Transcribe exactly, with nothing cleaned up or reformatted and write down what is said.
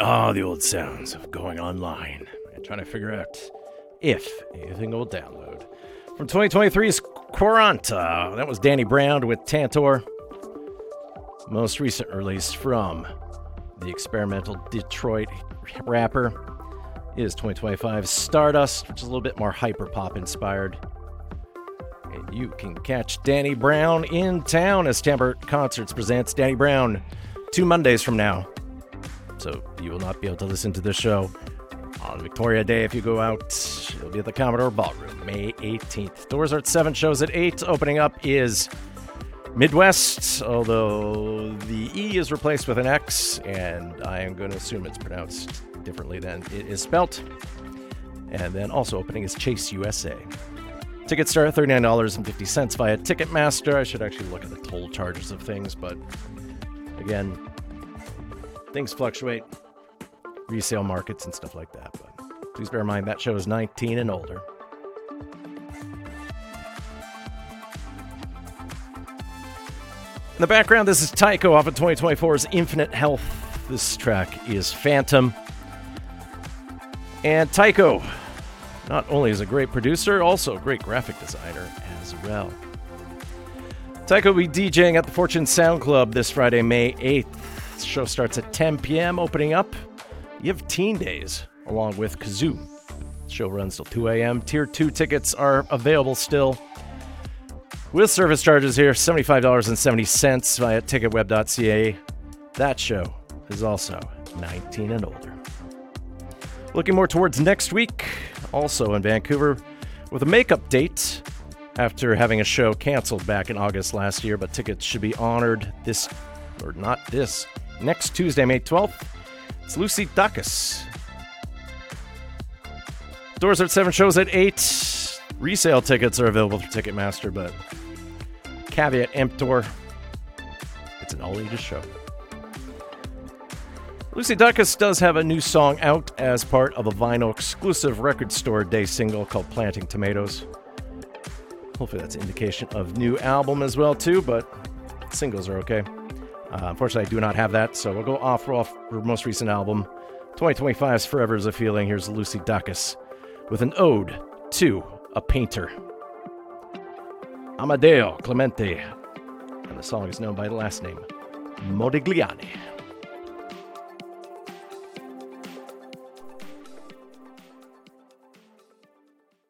Ah, the old sounds of going online and trying to figure out if anything will download. From twenty twenty-three's Quaranta, that was Danny Brown with Tantor. Most recent release from the experimental Detroit rapper is twenty twenty-five's Stardust, which is a little bit more hyper-pop inspired. And you can catch Danny Brown in town as Tambert Concerts presents Danny Brown two Mondays from now. So you will not be able to listen to this show on Victoria Day if you go out. It'll be at the Commodore Ballroom, May eighteenth. Doors are at seven, shows at eight. Opening up is Midwest, although the E is replaced with an X, and I am going to assume it's pronounced differently than it is spelt. And then also opening is Chase U S A. Tickets start at thirty-nine dollars and fifty cents via Ticketmaster. I should actually look at the toll charges of things, but again, things fluctuate, resale markets and stuff like that. But please bear in mind that show is nineteen and older. In the background, this is Tycho off of twenty twenty-four's Infinite Health. This track is Phantom. And Tycho not only is a great producer, also a great graphic designer as well. Tycho will be DJing at the Fortune Sound Club this Friday, May eighth. The show starts at ten p.m. Opening up, you have Teen Days along with Kazoo. The show runs till two a.m. Tier two tickets are available still, with service charges here, seventy-five dollars and seventy cents via ticketweb dot c a. That show is also nineteen and older. Looking more towards next week, also in Vancouver, with a makeup date after having a show canceled back in August last year, but tickets should be honored this, or not this, next Tuesday, May twelfth. It's Lucy Dacus. Doors are at seven, shows at eight. Resale tickets are available through Ticketmaster, but caveat emptor, it's an all-ages show. Lucy Dacus does have a new song out as part of a vinyl-exclusive record store day single called Planting Tomatoes. Hopefully that's an indication of new album as well, too, but singles are okay. Uh, unfortunately, I do not have that, so we'll go off off her most recent album, twenty twenty-five's Forever is a Feeling. Here's Lucy Dacus with an ode to a painter, Amadeo Clemente, and the song is known by the last name Modigliani.